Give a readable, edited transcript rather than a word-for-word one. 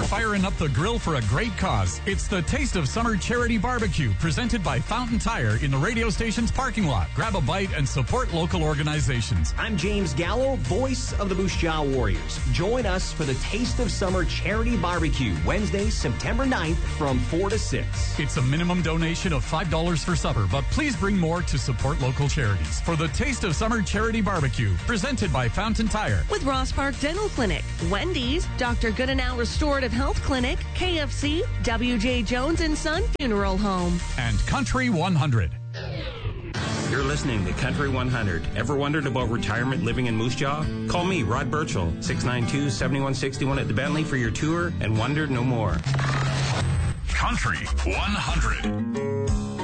firing up the grill for a great cause. It's the Taste of Summer Charity Barbecue, presented by Fountain Tire in the radio station's parking lot. Grab a bite and support local organizations. I'm James Gallo, voice of the Moose Jaw Warriors. Join us for the Taste of Summer Charity Barbecue, Wednesday, September 9th from 4 to 6. It's a minimum donation of $5 for supper, but please bring more to support local charities. For the Taste of Summer Charity Barbecue, presented by Fountain Tire. With Ross Park Dental Clinic, Wendy's, Dr. Goodenow Restorative Health Clinic, KFC, W.J. Jones & Son Funeral Home. And Country 100. You're listening to Country 100. Ever wondered about retirement living in Moose Jaw? Call me, Rod Birchall, 692-7161 at the Bentley for your tour and wonder no more. Country 100.